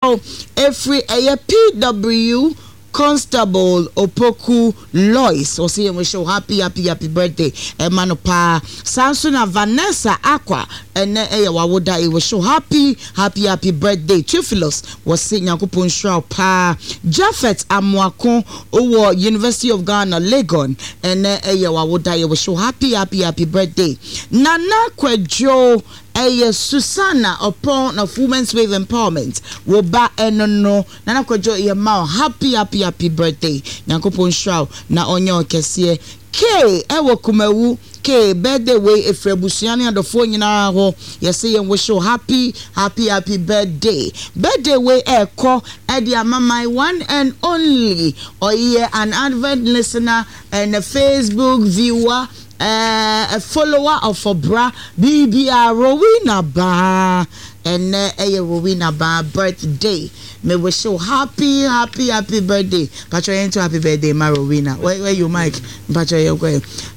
every PW Constable Opoku Lois or say we show happy birthday Emanopa Samsona Vanessa Aqua and wawoda we show happy birthday Theophilus was saying Yakupon Shroud Pa Japheth Amwakon over University of Ghana Legon and wawoda we show happy birthday Nana Kwejo Susanna upon of Women's Wave Empowerment wo ba enono Nana Kwejo ye ma happy birthday Yakupon Shroud na onyo kese K ewo kumewu K birthday way efrebusiani and the phone nyina ho ye say we show happy birthday way eko e dia mama one and only oye an advent listener and a Facebook viewer a follower of Obra BBR Rowena Ba and Rowena Ba birthday. May we show happy birthday. Patrick, happy birthday, my Rowena. Where you, Mike? Patrick,